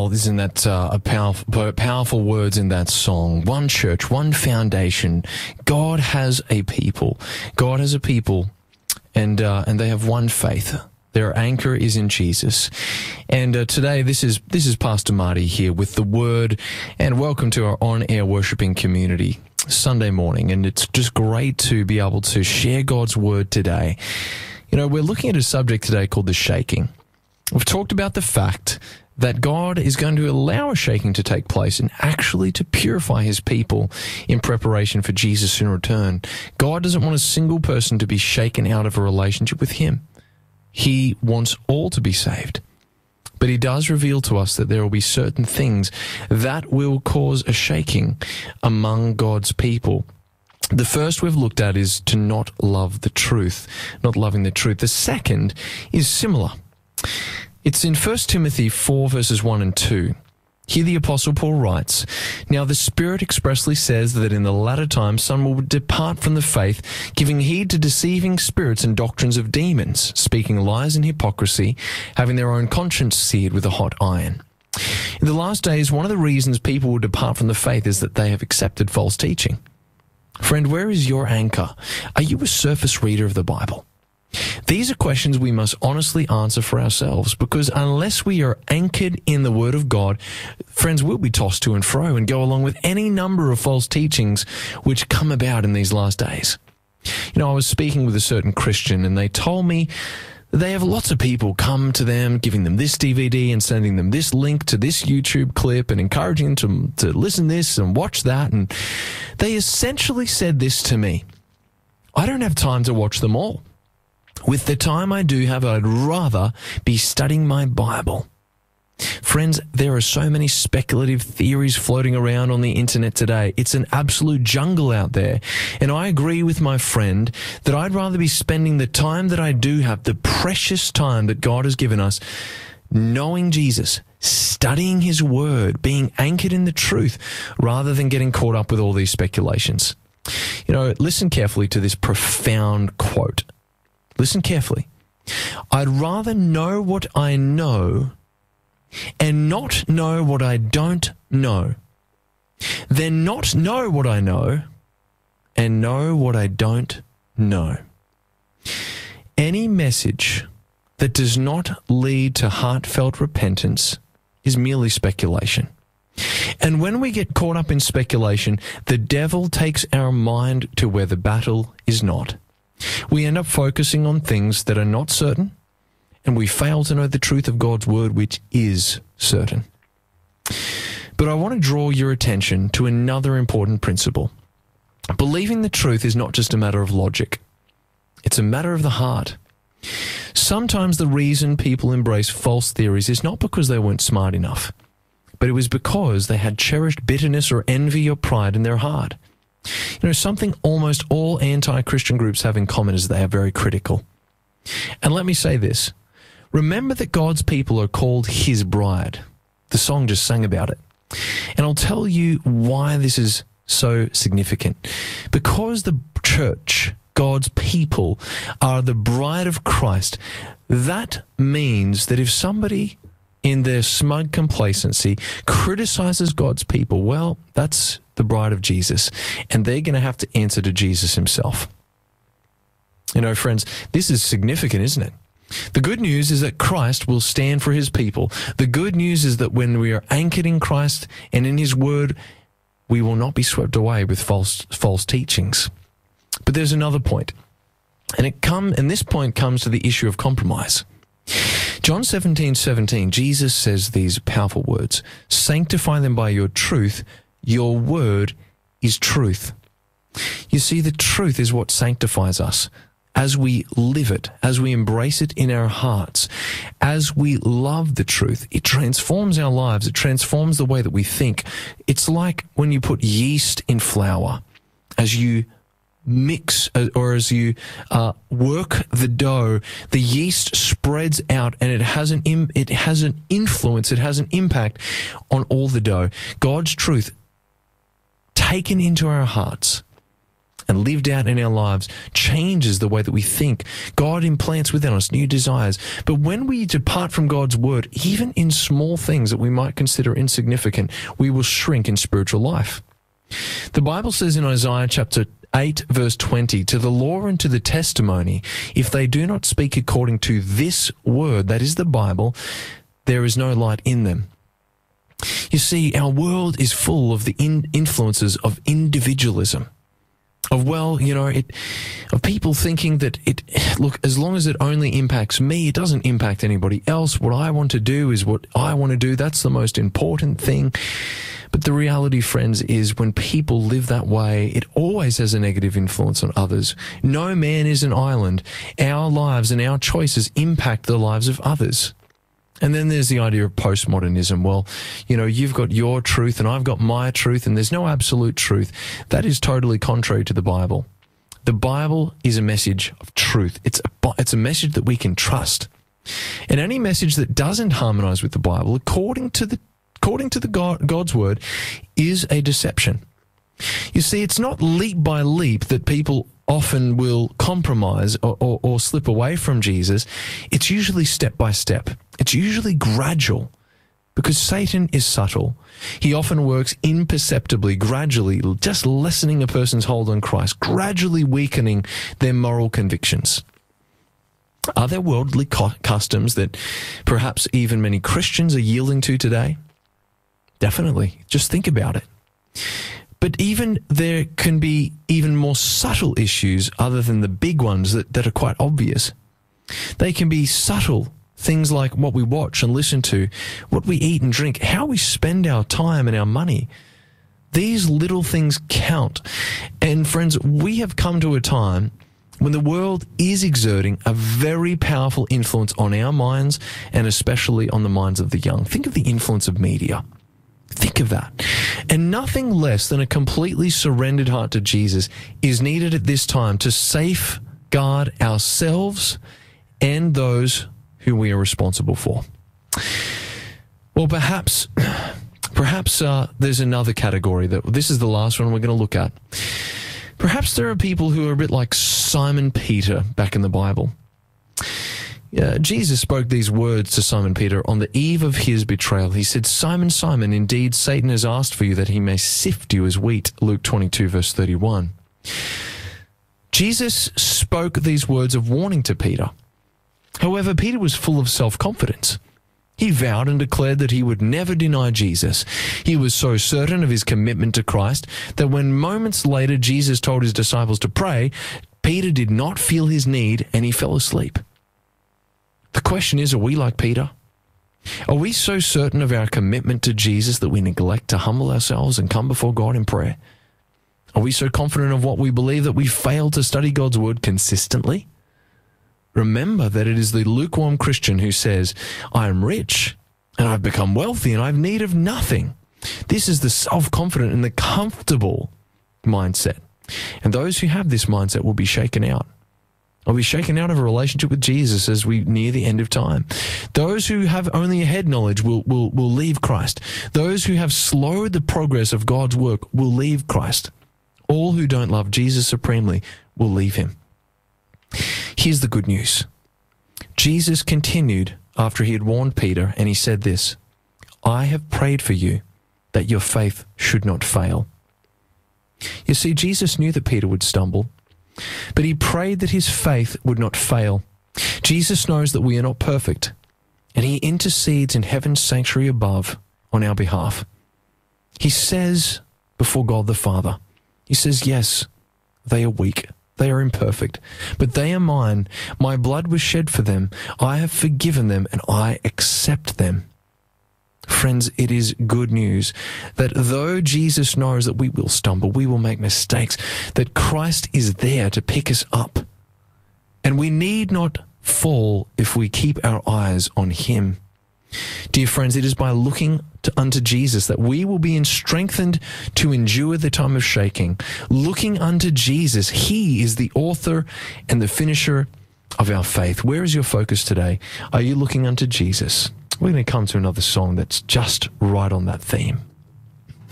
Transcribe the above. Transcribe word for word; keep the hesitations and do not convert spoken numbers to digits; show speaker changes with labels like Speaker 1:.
Speaker 1: Oh, isn't that uh, a powerful, powerful words in that song? One church, one foundation. God has a people. God has a people, and uh, and they have one faith. Their anchor is in Jesus. And uh, today, this is this is Pastor Marty here with the Word, and welcome to our on-air worshiping community Sunday morning. And it's just great to be able to share God's Word today. You know, we're looking at a subject today called the shaking. We've talked about the fact that God is going to allow a shaking to take place and actually to purify his people in preparation for Jesus' soon return. God doesn't want a single person to be shaken out of a relationship with him. He wants all to be saved. But he does reveal to us that there will be certain things that will cause a shaking among God's people. The first we've looked at is to not love the truth, not loving the truth. The second is similar. It's in First Timothy four, verses one and two. Here the Apostle Paul writes, "Now the Spirit expressly says that in the latter times some will depart from the faith, giving heed to deceiving spirits and doctrines of demons, speaking lies and hypocrisy, having their own conscience seared with a hot iron." In the last days, one of the reasons people will depart from the faith is that they have accepted false teaching. Friend, where is your anchor? Are you a surface reader of the Bible? These are questions we must honestly answer for ourselves, because unless we are anchored in the Word of God, friends, we'll be tossed to and fro and go along with any number of false teachings which come about in these last days. You know, I was speaking with a certain Christian, and they told me that they have lots of people come to them, giving them this D V D and sending them this link to this YouTube clip and encouraging them to, to listen this and watch that. And they essentially said this to me: "I don't have time to watch them all. With the time I do have, I'd rather be studying my Bible." Friends, there are so many speculative theories floating around on the internet today. It's an absolute jungle out there. And I agree with my friend that I'd rather be spending the time that I do have, the precious time that God has given us, knowing Jesus, studying his word, being anchored in the truth, rather than getting caught up with all these speculations. You know, listen carefully to this profound quote. Listen carefully. "I'd rather know what I know and not know what I don't know than not know what I know and know what I don't know." Any message that does not lead to heartfelt repentance is merely speculation. And when we get caught up in speculation, the devil takes our mind to where the battle is not. We end up focusing on things that are not certain, and we fail to know the truth of God's word, which is certain. But I want to draw your attention to another important principle. Believing the truth is not just a matter of logic. It's a matter of the heart. Sometimes the reason people embrace false theories is not because they weren't smart enough, but it was because they had cherished bitterness or envy or pride in their heart. You know, something almost all anti-Christian groups have in common is they are very critical. And let me say this. Remember that God's people are called his bride. The song just sang about it. And I'll tell you why this is so significant. Because the church, God's people, are the bride of Christ, that means that if somebody in their smug complacency criticizes God's people, well, that's the bride of Jesus, and they're going to have to answer to Jesus himself. You know, friends, this is significant, isn't it? The good news is that Christ will stand for his people. The good news is that when we are anchored in Christ and in his word, we will not be swept away with false false teachings. But there's another point, and it come and this point comes to the issue of compromise. John seventeen seventeen, Jesus says these powerful words: "Sanctify them by your truth. Your word is truth." You see, the truth is what sanctifies us. As we live it, as we embrace it in our hearts, as we love the truth, it transforms our lives. It transforms the way that we think. It's like when you put yeast in flour. As you mix or as you uh, work the dough, the yeast spreads out, and it has an im- it has an influence, it has an impact on all the dough. God's truth taken into our hearts and lived out in our lives changes the way that we think. God implants within us new desires. But when we depart from God's word, even in small things that we might consider insignificant, we will shrink in spiritual life. The Bible says in Isaiah chapter eight, verse twenty, to the law and to the testimony, if they do not speak according to this word, that is the Bible, there is no light in them. You see, our world is full of the in- influences of individualism. Of, well, you know, it, of people thinking that it, look, as long as it only impacts me, it doesn't impact anybody else. What I want to do is what I want to do. That's the most important thing. But the reality, friends, is when people live that way, it always has a negative influence on others. No man is an island. Our lives and our choices impact the lives of others. And then there's the idea of postmodernism. Well, you know, you've got your truth and I've got my truth and there's no absolute truth. That is totally contrary to the Bible. The Bible is a message of truth. It's a, it's a message that we can trust. And any message that doesn't harmonize with the Bible, according to the according to the God, God's word, is a deception. You see, it's not leap by leap that people often will compromise or, or, or slip away from Jesus. It's usually step by step. It's usually gradual because Satan is subtle. He often works imperceptibly, gradually, just lessening a person's hold on Christ, gradually weakening their moral convictions. Are there worldly cu- customs that perhaps even many Christians are yielding to today? Definitely. Just think about it. But even there can be even more subtle issues other than the big ones that, that are quite obvious. They can be subtle things like what we watch and listen to, what we eat and drink, how we spend our time and our money. These little things count. And friends, we have come to a time when the world is exerting a very powerful influence on our minds and especially on the minds of the young. Think of the influence of media. Think of that. And nothing less than a completely surrendered heart to Jesus is needed at this time to safeguard ourselves and those who we are responsible for. Well, perhaps, perhaps uh, there's another category that this is the last one we're going to look at. Perhaps there are people who are a bit like Simon Peter back in the Bible. Uh, Jesus spoke these words to Simon Peter on the eve of his betrayal. He said, Simon, Simon, indeed Satan has asked for you that he may sift you as wheat. Luke twenty-two, verse thirty-one. Jesus spoke these words of warning to Peter. However, Peter was full of self-confidence. He vowed and declared that he would never deny Jesus. He was so certain of his commitment to Christ that when moments later Jesus told his disciples to pray, Peter did not feel his need and he fell asleep. The question is, are we like Peter? Are we so certain of our commitment to Jesus that we neglect to humble ourselves and come before God in prayer? Are we so confident of what we believe that we fail to study God's word consistently? Remember that it is the lukewarm Christian who says, I am rich and I've become wealthy and I have need of nothing. This is the self-confident and the comfortable mindset. And those who have this mindset will be shaken out. Will be shaken out of a relationship with Jesus as we near the end of time. Those who have only a head knowledge will, will, will leave Christ. Those who have slowed the progress of God's work will leave Christ. All who don't love Jesus supremely will leave him. Here's the good news. Jesus continued after he had warned Peter, and he said this, I have prayed for you that your faith should not fail. You see, Jesus knew that Peter would stumble, but he prayed that his faith would not fail. Jesus knows that we are not perfect, and he intercedes in heaven's sanctuary above on our behalf. He says before God the Father, he says, yes, they are weak, they are imperfect, but they are mine. My blood was shed for them. I have forgiven them, and I accept them. Friends, it is good news that though Jesus knows that we will stumble, we will make mistakes, that Christ is there to pick us up. And we need not fall if we keep our eyes on him. Dear friends, it is by looking to, unto Jesus that we will be strengthened to endure the time of shaking. Looking unto Jesus, he is the author and the finisher of our faith. Where is your focus today? Are you looking unto Jesus? We're going to come to another song that's just right on that theme.